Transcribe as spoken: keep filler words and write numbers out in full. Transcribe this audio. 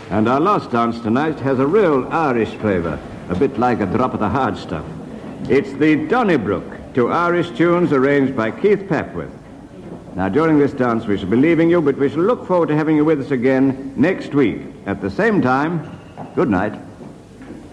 And our last dance tonight has a real Irish flavour, a bit like a drop of the hard stuff. It's the Donnybrook to Irish tunes arranged by Keith Papworth. Now, during this dance, we shall be leaving you, but we shall look forward to having you with us again next week. At the same time, good night.